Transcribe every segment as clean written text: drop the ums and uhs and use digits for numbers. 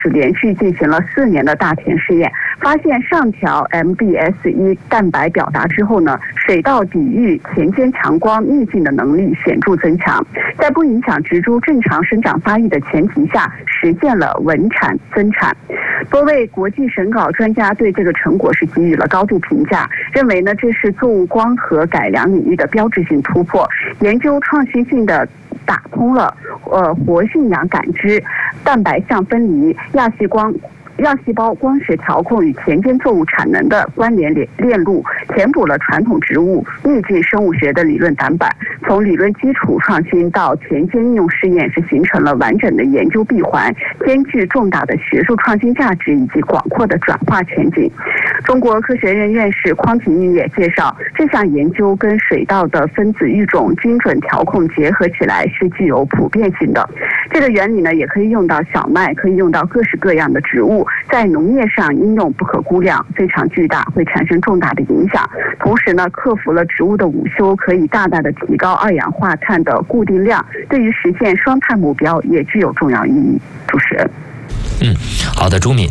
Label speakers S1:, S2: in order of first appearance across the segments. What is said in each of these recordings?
S1: 是连续进行了4年的大田试验，发现上调 MBS1 蛋白表达之后呢，水稻抵御田间强光逆境的能力显著增强，在不影响植株正常生长发育的前提下，实现了稳产增产。多位国际审稿专家对这个成果是给予了高度评价，认为呢这是作物光合改良领域的标志性突破，研究创新性的打通了活性氧感知、蛋白相分离、亚细胞光学调控与田间作物产能的关联链路，填补了传统植物逆境生物学的理论短板。从理论基础创新到田间应用试验，是形成了完整的研究闭环，兼具重大的学术创新价值以及广阔的转化前景。中国科学院院士匡廷玉也介绍，这项研究跟水稻的分子育种精准调控结合起来是具有普遍性的。这个原理呢，也可以用到小麦，可以用到各式各样的植物，在农业上应用不可估量，非常巨大，会产生重大的影响。同时呢，克服了植物的午休，可以大大的提高二氧化碳的固定量，对于实现双碳目标也具有重要意义。主持人，
S2: 好的，朱敏。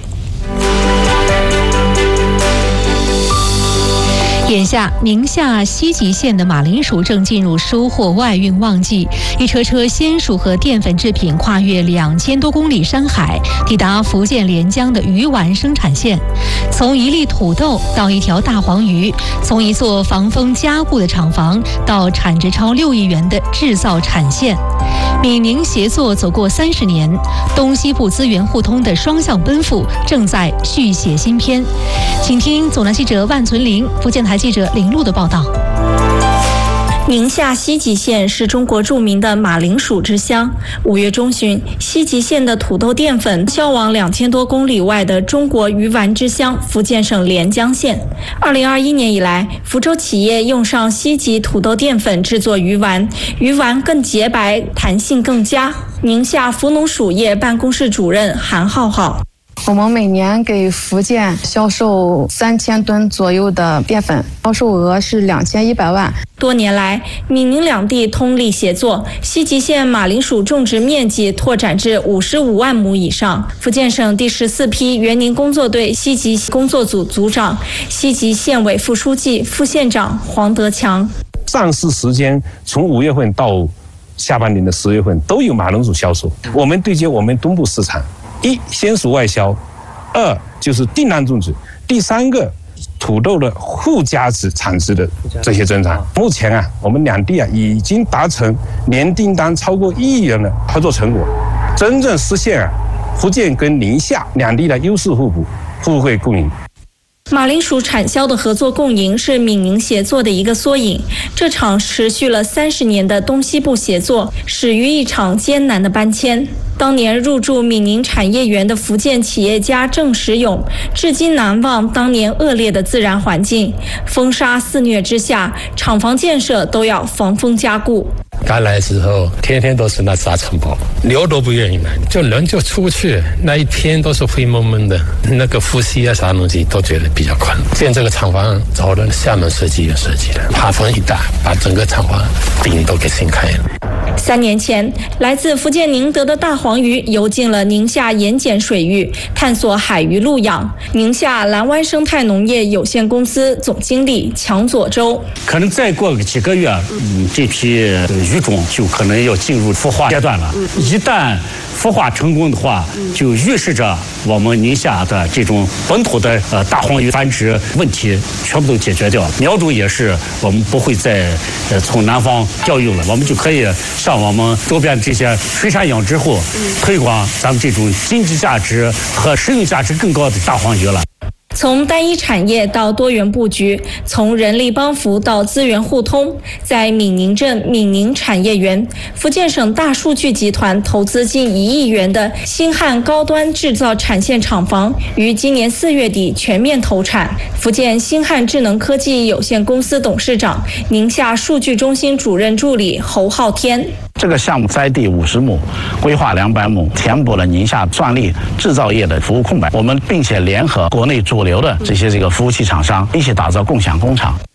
S3: 眼下，宁夏西吉县的马铃薯正进入收获外运旺季，一车车鲜薯和淀粉制品跨越2000多公里山海，抵达福建连江的鱼丸生产线。从一粒土豆到一条大黄鱼，从一座防风加固的厂房到产值超6亿元的制造产线，闽宁协作走过30年，东西部资源互通的双向奔赴正在续写新篇。请听总台记者万存玲、福建台记者林璐的报道。
S4: 宁夏西吉县是中国著名的马铃薯之乡。5月中旬，西吉县的土豆淀粉销往2000多公里外的中国鱼丸之乡福建省连江县。2021年以来，福州企业用上西吉土豆淀粉制作鱼丸，鱼丸更洁白，弹性更佳。宁夏福农属业办公室主任韩浩浩。
S5: 我们每年给福建销售3000吨左右的淀粉，销售额是2100万。
S4: 多年来，闽宁两地通力协作，西吉县马铃薯种植面积拓展至55万亩以上。福建省第14批园林工作队西吉工作组组长、西吉县委副书记、副县长黄德强。
S6: 上市时间从5月份到下半年的10月份都有马铃薯销售。我们对接我们东部市场。1鲜薯外销，2就是订单种植，第3个土豆的附加值产值的这些增长。目前我们两地已经达成年订单超过1亿元的合作成果，真正实现福建跟宁夏两地的优势互补、互惠共赢。
S4: 马铃薯产销的合作共赢是闽宁协作的一个缩影。这场持续了30年的东西部协作，始于一场艰难的搬迁。当年入驻闽宁产业园的福建企业家郑时勇，至今难忘当年恶劣的自然环境，风沙肆虐之下，厂房建设都要防风加固。
S7: 刚来之后，天天都是那沙尘暴，牛都不愿意来，就人就出不去，那一天都是灰蒙蒙的，那个呼吸啥东西都觉得比较困难。建这个厂房找了厦门设计院设计的，爬风一大，把整个厂房顶都给掀开了。
S4: 3年前，来自福建宁德的大黄鱼游进了宁夏盐碱水域，探索海鱼陆养。宁夏蓝湾生态农业有限公司总经理强佐洲：
S8: 可能再过几个月，这批鱼种就可能要进入孵化阶段了。一旦孵化成功的话，就预示着我们宁夏的这种本土的大黄鱼繁殖问题全部都解决掉。苗种也是我们不会再从南方调用了，我们就可以向我们周边这些水产养殖户推广咱们这种经济价值和食用价值更高的大黄鱼了。
S4: 从单一产业到多元布局，从人力帮扶到资源互通，在闽宁镇闽宁产业园，福建省大数据集团投资近1亿元的新汉高端制造产线厂房于今年4月底全面投产。福建新汉智能科技有限公司董事长、宁夏数据中心主任助理侯浩天：
S9: 这个项目栽地50亩，规划200亩，填补了宁夏专利制造业的服务空白。我们并且联合国内主流的这个服务器厂商，一起打造共享工厂。